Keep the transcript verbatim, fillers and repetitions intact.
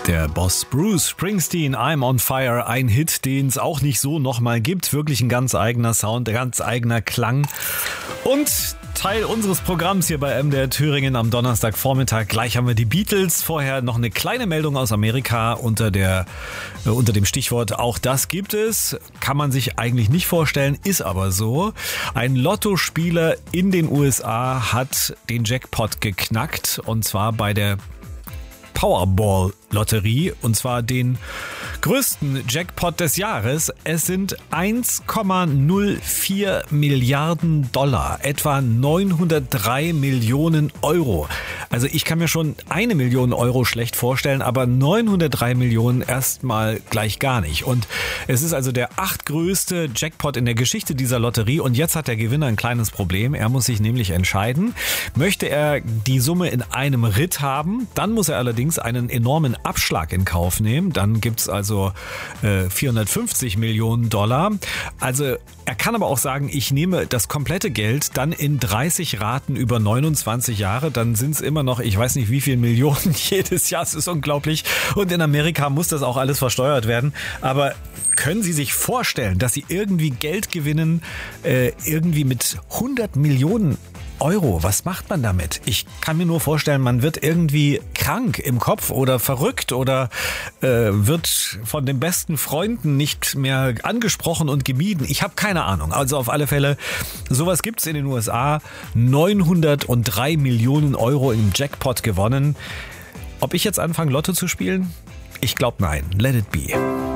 Der Boss Bruce Springsteen, I'm on Fire, ein Hit, den es auch nicht so nochmal gibt. Wirklich ein ganz eigener Sound, ein ganz eigener Klang. Und Teil unseres Programms hier bei M D R Thüringen am Donnerstagvormittag. Gleich haben wir die Beatles. Vorher noch eine kleine Meldung aus Amerika unter der äh, unter dem Stichwort Auch das gibt es. Kann man sich eigentlich nicht vorstellen, ist aber so. Ein Lottospieler in den U S A hat den Jackpot geknackt, und zwar bei der Powerball-Lotterie, und zwar den größten Jackpot des Jahres. Es sind eins Komma null vier Milliarden Dollar, etwa neunhundertdrei Millionen Euro. Also ich kann mir schon eine Million Euro schlecht vorstellen, aber neunhundertdrei Millionen erstmal gleich gar nicht. Und es ist also der achtgrößte Jackpot in der Geschichte dieser Lotterie, und jetzt hat der Gewinner ein kleines Problem. Er muss sich nämlich entscheiden, möchte er die Summe in einem Ritt haben, dann muss er allerdings einen enormen Abschlag in Kauf nehmen. Dann gibt's also äh, vierhundertfünfzig Millionen Dollar. Also er kann aber auch sagen, ich nehme das komplette Geld dann in dreißig Raten über neunundzwanzig Jahre. Dann sind es immer noch, ich weiß nicht wie viele Millionen jedes Jahr. Es ist unglaublich. Und in Amerika muss das auch alles versteuert werden. Aber können Sie sich vorstellen, dass Sie irgendwie Geld gewinnen, äh, irgendwie mit hundert Millionen Euro? Was macht man damit? Ich kann mir nur vorstellen, man wird irgendwie krank im Kopf oder verrückt oder äh, wird von den besten Freunden nicht mehr angesprochen und gemieden. Ich habe keine Ahnung. Also auf alle Fälle, sowas gibt's in den U S A. neunhundertdrei Millionen Euro im Jackpot gewonnen. Ob ich jetzt anfange, Lotto zu spielen? Ich glaube nein. Let it be.